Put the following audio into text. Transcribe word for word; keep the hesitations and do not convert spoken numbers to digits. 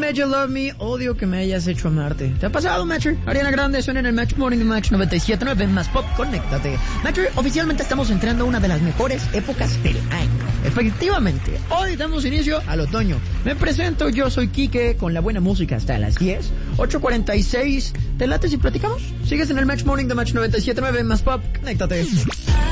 Made You Love Me, odio que me hayas hecho amarte. ¿Te ha pasado, Matcher? Ariana Grande suena en el Match Morning de Match noventa y siete punto nueve. Más pop, conéctate. Matcher, oficialmente estamos entrando a una de las mejores épocas del año. Efectivamente, hoy damos inicio al otoño. Me presento, yo soy Quique, con la buena música hasta las diez. ocho cuarenta y seis. ¿Te late si platicamos? Sigues en el Match Morning de Match noventa y siete punto nueve. Más pop, conéctate.